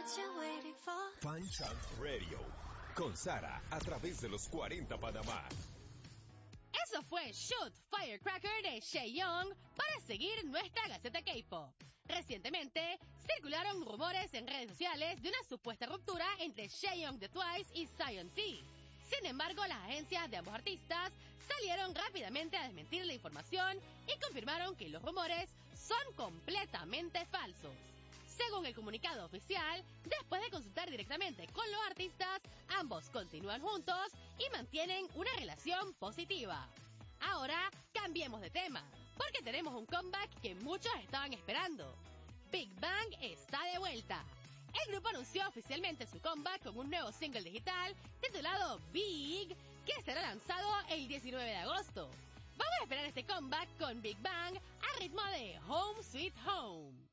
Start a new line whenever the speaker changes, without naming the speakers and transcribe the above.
Fan Chance Radio, con Sara, a través de los 40 Panamá.
Eso fue Shoot Firecracker de Chaeyoung para seguir nuestra Gaceta K-Pop. Recientemente, circularon rumores en redes sociales de una supuesta ruptura entre Chaeyoung de Twice y Zion T. Sin embargo, las agencias de ambos artistas salieron rápidamente a desmentir la información y confirmaron que los rumores son completamente falsos. Según el comunicado oficial, después de consultar directamente con los artistas, ambos continúan juntos y mantienen una relación positiva. Ahora, cambiemos de tema, porque tenemos un comeback que muchos estaban esperando. Big Bang está de vuelta. El grupo anunció oficialmente su comeback con un nuevo single digital titulado Big, que será lanzado el 19 de agosto. Vamos a esperar este comeback con Big Bang a ritmo de Home Sweet Home.